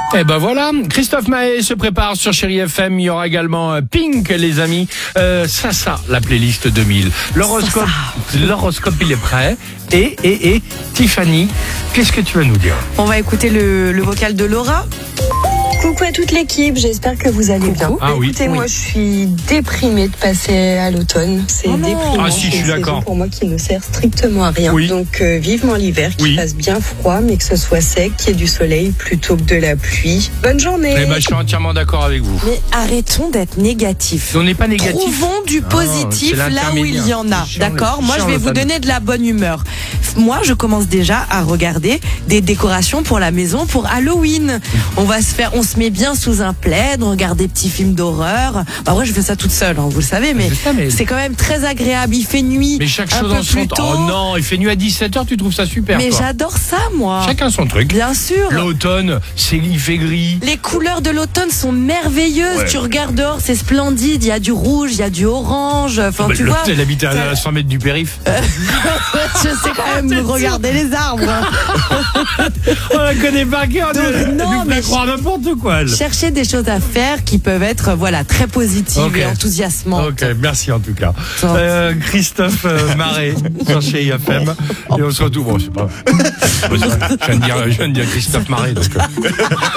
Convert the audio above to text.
Et ben voilà, Christophe Maé se prépare sur Chéri FM. Il y aura également Pink, les amis. Ça, la playlist 2000. L'horoscope, il est prêt. Et Tiffany, qu'est-ce que tu vas nous dire? On va écouter le vocal de Laura. Coucou à toute l'équipe, j'espère que vous allez bien. Ah oui. Écoutez, moi je suis déprimée de passer à l'automne. C'est déprimant. Ah si, je suis C'est une d'accord. saison pour moi qui ne sert strictement à rien. Oui. Donc vivement l'hiver, qu'il fasse bien froid, mais que ce soit sec, qu'il y ait du soleil plutôt que de la pluie. Bonne journée. Eh ben, je suis entièrement d'accord avec vous. Mais arrêtons d'être négatifs. On n'est pas négatif. Trouvons du positif c'est là où il y en a. C'est chiant, D'accord? Moi, je vais le vous fameux. donner de la bonne humeur. Moi, je commence déjà à regarder des décorations pour la maison pour Halloween. On se met bien sous un plaid, on regarde des petits films d'horreur. Bah, après, je fais ça toute seule, hein, vous le savez, mais c'est quand même très agréable. Il fait nuit. Mais chaque un chose peu en son plus temps. tôt. Oh non, il fait nuit à 17h, tu trouves ça super, Mais toi. j'adore ça, moi. Chacun son truc. Bien sûr. L'automne, il fait gris. Les couleurs de l'automne sont merveilleuses. Ouais. Tu regardes dehors, c'est splendide. Il y a du rouge, il y a du orange. Enfin, tu vois. Elle habite à 100 mètres du périph'. Je sais quand même regarder les arbres. On la connaît par cœur. Elle non, nous fait mais croire n'importe quoi. Elle. Chercher des choses à faire qui peuvent être très positives Ok. et enthousiasmantes. Ok, merci en tout cas. Gentil. Christophe Maé sur Chéri FM. Et on se retrouve. Bon, je sais pas. Je viens de dire Christophe Maé. Donc,